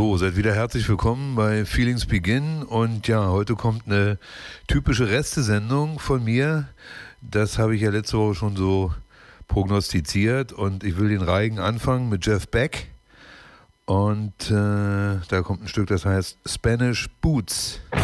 So, seid wieder herzlich willkommen bei Feelings Begin und ja, heute kommt eine typische Restesendung von mir. Das habe ich ja letzte Woche schon so prognostiziert und ich will den Reigen anfangen mit Jeff Beck und da kommt ein Stück, das heißt Spanish Boots.